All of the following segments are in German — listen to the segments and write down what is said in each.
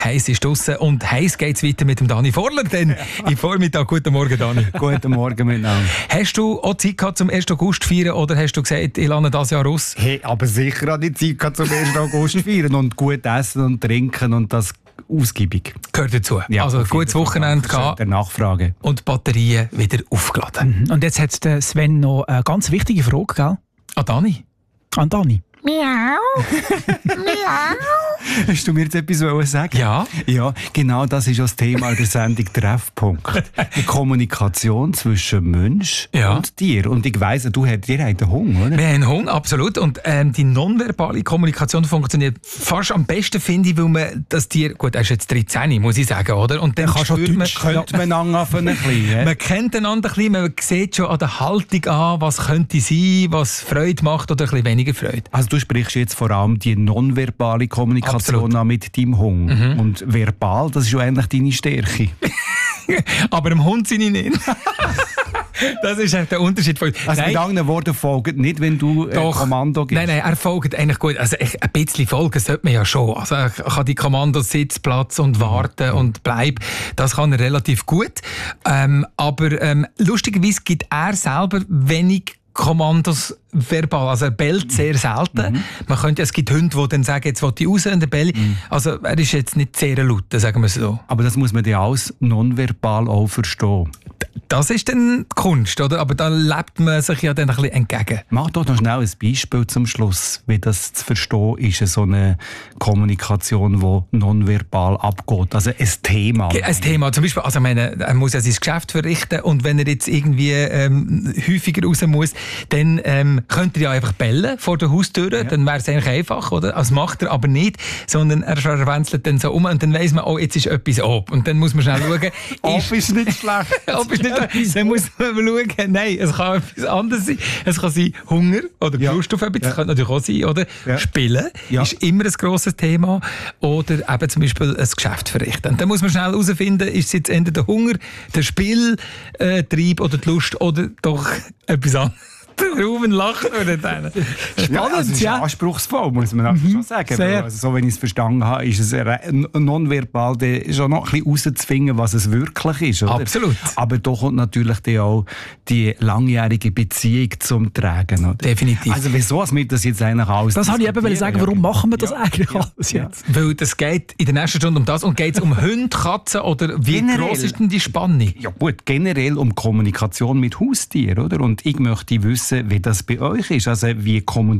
Heiß ist draussen und heiß geht's weiter mit dem Dani Vorler. Denn im Vormittag, guten Morgen, Dani. Guten Morgen miteinander. Hast du auch Zeit gehabt zum 1. August feiern oder hast du gesagt, ich lerne das Jahr aus? Hey, aber sicher habe ich Zeit gehabt zum 1. August feiern und gut essen und trinken und das ausgiebig. Gehört dazu. Ja, also ein gutes Wochenende gehabt. Der Nachfrage. Und die Batterien wieder aufgeladen. Und jetzt hat der Sven noch eine ganz wichtige Frage, gell? Ah, Dani? An Dani. Miau. Miau. Hast du mir jetzt etwas sagen? Ja. Ja, genau das ist das Thema der Sendung Treffpunkt. Die Kommunikation zwischen Mensch und Tier. Und ich weiss, dir hat einen Hunger, oder? Wir haben Hunger, absolut. Und die nonverbale Kommunikation funktioniert fast am besten, finde ich, weil man das Tier, gut, er ist jetzt 13, muss ich sagen, oder? Und dann spürt man, könnte man einander ein bisschen. Man kennt einander ein bisschen, man sieht schon an der Haltung an, was könnte sein, was Freude macht oder ein bisschen weniger Freude. Also du sprichst jetzt vor allem die nonverbale Kommunikation an mit deinem Hund. Und verbal, das ist ja eigentlich deine Stärke. Aber dem Hund sind ich nicht. Das ist der Unterschied. Also mit anderen Worten, folgt nicht, wenn du Kommando gibst? Nein, er folgt eigentlich gut. Also ein bisschen folgen sollte man ja schon. Also er kann die Kommandos Sitz, Platz und warten und bleib. Das kann er relativ gut. Aber lustigerweise gibt er selber wenig Kommandos verbal, also er bellt sehr selten. Man könnte, es gibt Hunde, die dann sagen, jetzt will ich raus und der bellt. Also er ist jetzt nicht sehr laut, sagen wir es so. Aber das muss man ja alles nonverbal auch verstehen. Das ist dann die Kunst, oder? Aber da lebt man sich ja dann ein bisschen entgegen. Mach doch noch schnell ein Beispiel zum Schluss, wie das zu verstehen ist, so eine Kommunikation, die nonverbal abgeht. Also ein Thema. Ein Thema, zum Beispiel, also ich meine, er muss ja sein Geschäft verrichten und wenn er jetzt irgendwie häufiger raus muss, dann könnte er ja einfach bellen vor der Haustür, dann wäre es eigentlich einfach, oder? Das macht er aber nicht, sondern er verwenzelt dann so um und dann weiss man, oh, jetzt ist etwas ab. Und dann muss man schnell schauen. Ob ist nicht schlecht. Ob ist nicht schlecht. Dann muss man schauen, nein, es kann etwas anderes sein. Es kann sein Hunger oder Lust auf etwas, das könnte natürlich auch sein, oder? Spielen ist immer ein grosses Thema. Oder eben zum Beispiel ein Geschäft verrichten. Und dann muss man schnell herausfinden, ist es jetzt entweder der Hunger, der Spieltrieb oder die Lust oder doch etwas anderes. Ruben lacht über den. Spannend, also ist anspruchsvoll, muss man schon sagen. Also, so, wenn ich es verstanden habe, ist es nonverbal schon noch ein bisschen rauszuzwingen, was es wirklich ist. Oder? Absolut. Aber da kommt natürlich auch die langjährige Beziehung zum Tragen. Oder? Definitiv. Also wieso wir das jetzt eigentlich alles Das habe ich eben sagen, warum machen wir das eigentlich alles jetzt? Weil das geht in der nächsten Stunde um das und geht es um Hunde, Katzen oder wie groß ist denn die Spanne? Ja gut, generell um Kommunikation mit Haustieren, oder? Und ich möchte wissen, wie das bei euch ist. Also wie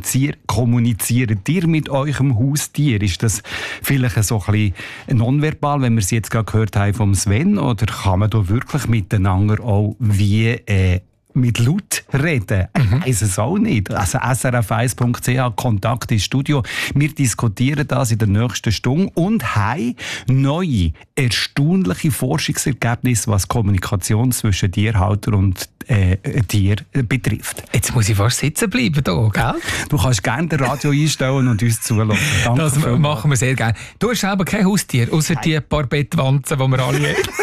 kommuniziert ihr mit eurem Haustier? Ist das vielleicht so ein bisschen nonverbal, wenn wir es jetzt gerade gehört haben vom Sven? Oder kann man da wirklich miteinander auch wie mit laut reden? Ich weiss es auch nicht. Also srf1.ch, Kontakt ins Studio. Wir diskutieren das in der nächsten Stunde und haben neue, erstaunliche Forschungsergebnisse, was Kommunikation zwischen Tierhalter und Tier betrifft. Jetzt muss ich fast sitzen bleiben hier, gell? Du kannst gerne das Radio einstellen und uns zuhören. Danke das machen wir sehr gerne. Du hast selber kein Haustier, außer die paar Bettwanzen, die wir alle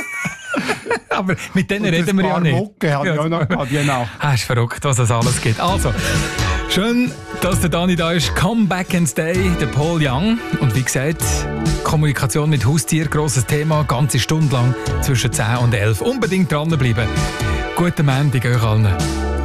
haben. Aber mit denen reden wir ja nicht. Mucke habe ich auch noch gehabt, genau. Das ist verrückt, was es alles gibt. Also, schön, dass der Dani da ist. Come back and stay, der Paul Young. Und wie gesagt, Kommunikation mit Haustier, grosses Thema, ganze Stunde lang zwischen 10 und 11. Unbedingt dranbleiben. Guten Montag euch allen.